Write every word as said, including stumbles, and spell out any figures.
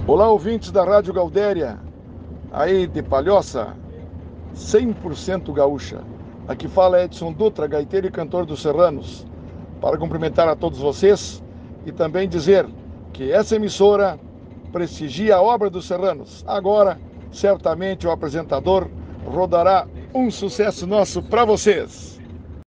Olá, ouvintes da Rádio Gaudéria, aí de Palhoça, cem por cento gaúcha. Aqui fala Edson Dutra, gaiteiro e cantor dos Serranos, para cumprimentar a todos vocês e também dizer que essa emissora prestigia a obra dos Serranos. Agora, certamente o apresentador rodará um sucesso nosso para vocês.